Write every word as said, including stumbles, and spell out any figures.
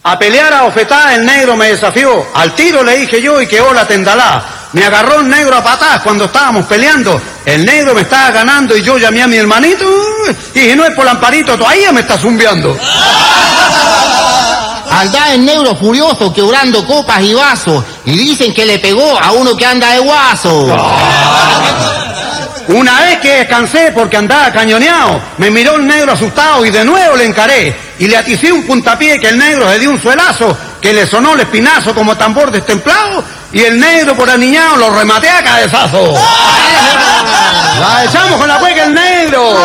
A pelear a ofetada el negro me desafió. Al tiro le dije yo y quedó la tendalá. Me agarró el negro a patadas cuando estábamos peleando. El negro me estaba ganando y yo llamé a mi hermanito y dije, no es por Lamparito, todavía me está zumbiando. Anda el negro furioso quebrando copas y vasos y dicen que le pegó a uno que anda de guaso. Una vez que descansé porque andaba cañoneado, me miró el negro asustado y de nuevo le encaré y le aticé un puntapié que el negro se dio un suelazo que le sonó el espinazo como tambor destemplado y el negro por aniñado lo rematé a cabezazo. La echamos con la cueca el negro.